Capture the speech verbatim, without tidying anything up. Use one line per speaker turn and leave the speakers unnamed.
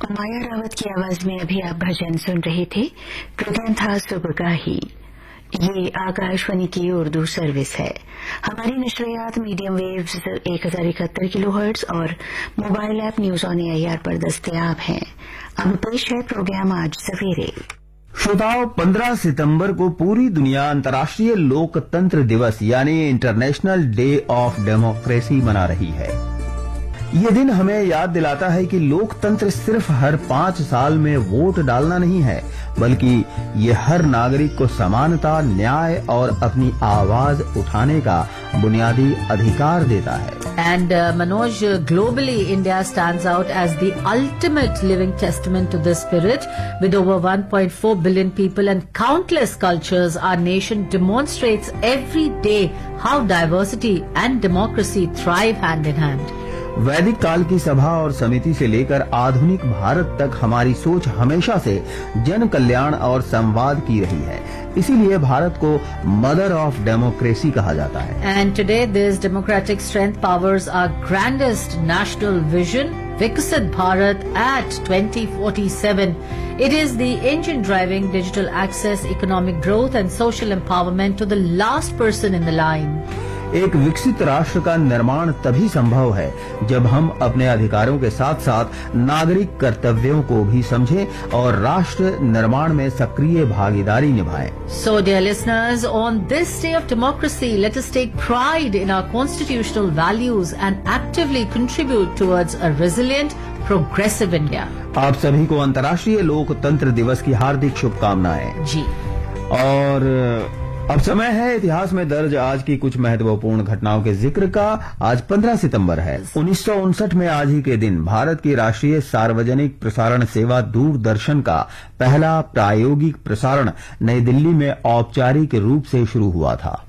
माया रावत की आवाज में अभी आप भजन सुन रहे थे। प्रोग्राम था सुबगाही। ये आकाशवाणी की उर्दू सर्विस है। हमारी नशरियात मीडियम वेव्स एक हजार इकहत्तर किलो हर्ट्ज और mobile app news on AIR पर दस्तयाब हैं। अब पेश है प्रोग्राम आज सवेरे।
श्रोताओं, पंद्रह सितंबर को पूरी दुनिया अंतर्राष्ट्रीय लोकतंत्र दिवस यानी इंटरनेशनल डे ऑफ डेमोक्रेसी मना रही है। ये दिन हमें याद दिलाता है कि लोकतंत्र सिर्फ हर पांच साल में वोट डालना नहीं है, बल्कि ये हर नागरिक को समानता, न्याय और अपनी आवाज उठाने का बुनियादी अधिकार देता है।
And uh, Manoj, uh, globally, India stands out as the ultimate living testament to this spirit. With over one point four billion people and countless cultures, our nation demonstrates every day how diversity and democracy thrive hand in hand.
वैदिक काल की सभा और समिति से लेकर आधुनिक भारत तक हमारी सोच हमेशा से जन कल्याण और संवाद की रही है। इसीलिए भारत को मदर ऑफ डेमोक्रेसी कहा जाता है।
And today this democratic strength powers our grandest national vision, Viksit Bharat at twenty forty-seven. It is the engine driving digital access, economic growth and social empowerment to the last person in the line.
एक विकसित राष्ट्र का निर्माण तभी संभव है जब हम अपने अधिकारों के साथ साथ नागरिक कर्तव्यों को भी समझें और राष्ट्र निर्माण में सक्रिय भागीदारी निभाएं।
So, dear listeners, on this day of democracy, let us take pride in our constitutional values and actively contribute towards a resilient, progressive India.
आप सभी को अंतर्राष्ट्रीय लोकतंत्र दिवस की हार्दिक शुभकामनाएं।
जी।
और अब समय है इतिहास में दर्ज आज की कुछ महत्वपूर्ण घटनाओं के जिक्र का। आज पंद्रह सितंबर है। उन्नीस सौ उनसठ में आज ही के दिन भारत की राष्ट्रीय सार्वजनिक प्रसारण सेवा दूरदर्शन का पहला प्रायोगिक प्रसारण नई दिल्ली में औपचारिक रूप से शुरू हुआ था।